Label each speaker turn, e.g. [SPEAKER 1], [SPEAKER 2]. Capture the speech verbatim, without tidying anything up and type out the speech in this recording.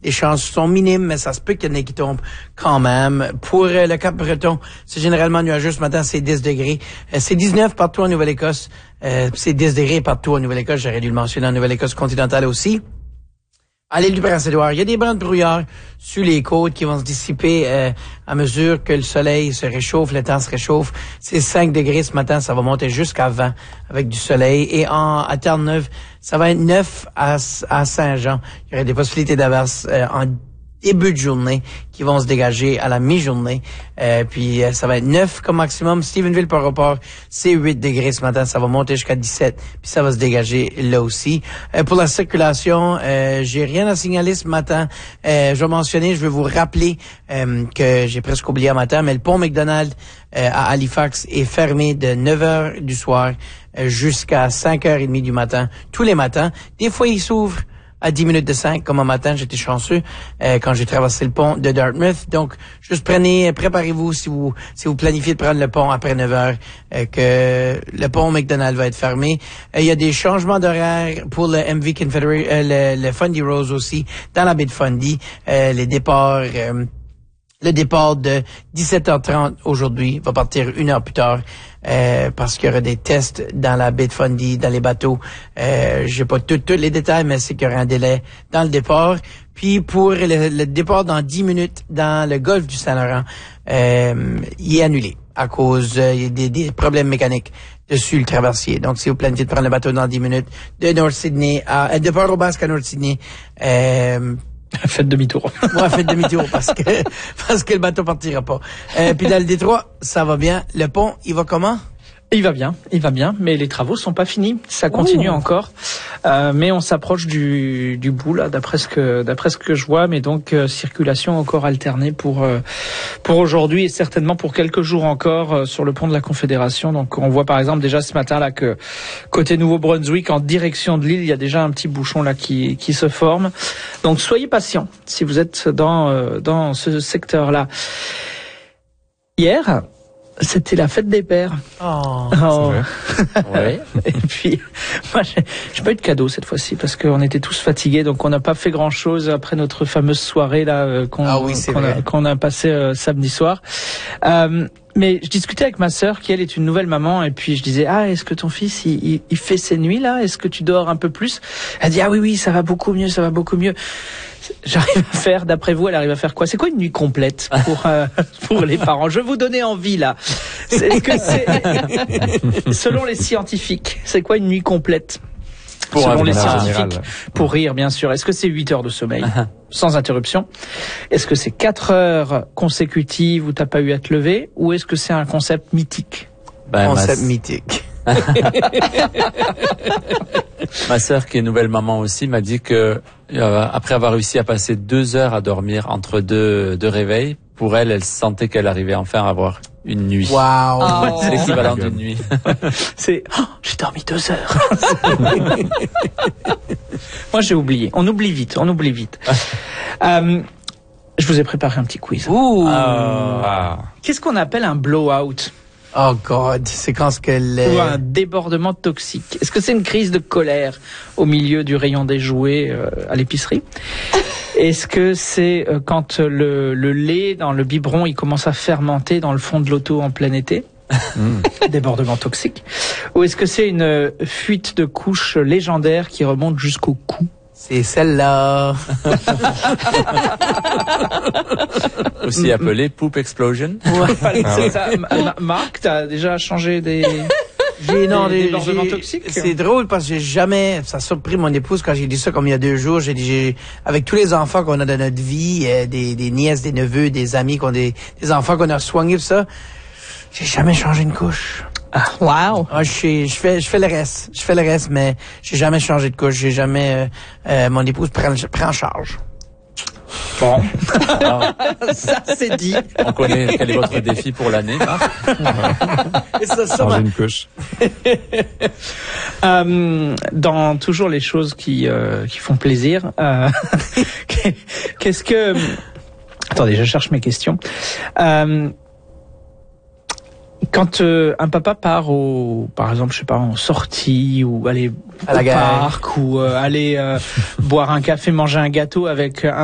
[SPEAKER 1] les chances sont minimes, mais ça se peut qu'il y en ait qui tombent quand même. Pour euh, le Cap-Breton, c'est généralement nuageux. Ce matin, c'est dix degrés. Euh, c'est dix-neuf partout en Nouvelle-Écosse. Euh, c'est dix degrés partout en Nouvelle-Écosse. J'aurais dû le mentionner en Nouvelle-Écosse continentale aussi. À l'île du Prince-Édouard, il y a des bancs de brouillard sur les côtes qui vont se dissiper euh, à mesure que le soleil se réchauffe, le temps se réchauffe. C'est cinq degrés ce matin, ça va monter jusqu'à vingt avec du soleil. Et en, à Terre-Neuve, ça va être neuf à, à Saint-Jean. Il y aurait des possibilités d'averses euh, en début de journée qui vont se dégager à la mi-journée. Euh, puis euh, ça va être neuf comme maximum. Stephenville par rapport, c'est huit degrés ce matin. Ça va monter jusqu'à dix-sept. Puis ça va se dégager là aussi. Euh, pour la circulation, euh, j'ai rien à signaler ce matin. Euh, je vais mentionner, je vais vous rappeler euh, que j'ai presque oublié un matin, mais le pont McDonald euh, à Halifax est fermé de neuf heures du soir euh, jusqu'à cinq heures trente du matin, tous les matins. Des fois, il s'ouvre à dix minutes de cinq, comme un matin, j'étais chanceux euh, quand j'ai traversé le pont de Dartmouth. Donc, juste prenez, préparez-vous si vous si vous planifiez de prendre le pont après neuf heures, euh, que le pont McDonald va être fermé. Euh, il y a des changements d'horaire pour le M V Confederate, euh, le, le Fundy Rose aussi, dans la baie de Fundy. Euh, les départs... Euh, Le départ de dix-sept heures trente aujourd'hui va partir une heure plus tard euh, parce qu'il y aura des tests dans la baie de Fundy, dans les bateaux. Euh, j'ai pas tous les détails, mais c'est qu'il y aura un délai dans le départ. Puis pour le, le départ dans dix minutes dans le golfe du Saint-Laurent, euh, il est annulé à cause euh, des, des problèmes mécaniques dessus le traversier. Donc, si vous planifiez de prendre le bateau dans dix minutes de North Sydney à euh, de Port-au-Basque à North Sydney, euh,
[SPEAKER 2] faites demi-tour.
[SPEAKER 1] Ouais, faites demi-tour parce que parce que le bateau partira pas. Euh, puis dans le détroit, ça va bien. Le pont, il va comment?
[SPEAKER 2] Il va bien, il va bien, mais les travaux sont pas finis. Ça continue Ouh. encore, euh, mais on s'approche du, du bout là, d'après ce que d'après ce que je vois. Mais donc euh, circulation encore alternée pour euh, pour aujourd'hui et certainement pour quelques jours encore euh, sur le pont de la Confédération. Donc on voit par exemple déjà ce matin là que côté Nouveau-Brunswick en direction de l'île, il y a déjà un petit bouchon là qui qui se forme. Donc soyez patients si vous êtes dans euh, dans ce secteur là. Hier, c'était la fête des pères.
[SPEAKER 1] Oh,
[SPEAKER 2] oh.
[SPEAKER 3] Ouais.
[SPEAKER 2] Et puis, moi, j'ai, j'ai pas eu de cadeau cette fois-ci parce qu'on était tous fatigués, donc on n'a pas fait grand-chose après notre fameuse soirée là qu'on,
[SPEAKER 1] ah oui, c'est
[SPEAKER 2] qu'on,
[SPEAKER 1] vrai.
[SPEAKER 2] a, qu'on a passé euh, samedi soir. Euh, mais je discutais avec ma sœur qui elle est une nouvelle maman et puis je disais ah est-ce que ton fils il, il, il fait ses nuits là, est-ce que tu dors un peu plus? Elle dit ah oui oui ça va beaucoup mieux, ça va beaucoup mieux. J'arrive à faire, d'après vous, elle arrive à faire quoi? C'est quoi une nuit complète pour euh, pour les parents? Je vais vous donner envie là. C'est que c'est selon les scientifiques, c'est quoi une nuit complète?
[SPEAKER 3] Pour
[SPEAKER 2] selon les scientifiques,
[SPEAKER 3] général.
[SPEAKER 2] Pour rire bien sûr. Est-ce que c'est huit heures de sommeil sans interruption? Est-ce que c'est quatre heures consécutives où t'as pas eu à te lever? Ou est-ce que c'est un concept mythique?
[SPEAKER 3] Ben,
[SPEAKER 1] Concept
[SPEAKER 3] ma...
[SPEAKER 1] mythique.
[SPEAKER 3] Ma sœur, qui est nouvelle maman aussi, m'a dit que euh, après avoir réussi à passer deux heures à dormir entre deux, deux réveils, pour elle, elle sentait qu'elle arrivait enfin à avoir une nuit.
[SPEAKER 1] Wow.
[SPEAKER 2] Oh.
[SPEAKER 3] C'est l'équivalent d'une nuit.
[SPEAKER 2] C'est oh, j'ai dormi deux heures. Moi, j'ai oublié. On oublie vite. On oublie vite. euh, je vous ai préparé un petit quiz.
[SPEAKER 1] Ouh.
[SPEAKER 3] Ah.
[SPEAKER 2] Qu'est-ce qu'on appelle un blowout?
[SPEAKER 1] Oh God, c'est quand ce que le...
[SPEAKER 2] Ou un débordement toxique. Est-ce que c'est une crise de colère au milieu du rayon des jouets euh, à l'épicerie? Est-ce que c'est euh, quand le, le lait dans le biberon il commence à fermenter dans le fond de l'auto en plein été? Mm. Débordement toxique. Ou est-ce que c'est une euh, fuite de couche légendaire qui remonte jusqu'au cou?
[SPEAKER 1] C'est celle-là.
[SPEAKER 3] Aussi appelé Poop Explosion.
[SPEAKER 2] Ouais, c'est ça. Marc, t'as déjà changé des...
[SPEAKER 1] J'ai, non,
[SPEAKER 2] des
[SPEAKER 1] des,
[SPEAKER 2] débordements
[SPEAKER 1] j'ai,
[SPEAKER 2] toxiques.
[SPEAKER 1] C'est drôle parce que j'ai jamais, ça a surpris mon épouse quand j'ai dit ça comme il y a deux jours. J'ai dit, j'ai, avec tous les enfants qu'on a dans notre vie, euh, des, des nièces, des neveux, des amis, qu'on des, des enfants qu'on a soignés, tout ça, j'ai jamais changé une couche.
[SPEAKER 2] Ah, wow.
[SPEAKER 1] Ah, je fais, je fais, je fais le reste. Je fais le reste, mais j'ai jamais changé de couche. J'ai jamais, euh, euh, mon épouse prend, prend en charge.
[SPEAKER 2] Bon. Ça, c'est dit.
[SPEAKER 3] On connaît quel est votre défi pour l'année, Marc?
[SPEAKER 1] Et ça, ça
[SPEAKER 4] changer une couche.
[SPEAKER 2] euh, dans toujours les choses qui, euh, qui font plaisir, euh, qu'est-ce que... Attendez, je cherche mes questions. Euh, Quand euh, un papa part au, par exemple, je sais pas, en sortie ou aller
[SPEAKER 1] à la
[SPEAKER 2] au
[SPEAKER 1] gare.
[SPEAKER 2] parc ou euh, aller euh, boire un café, manger un gâteau avec un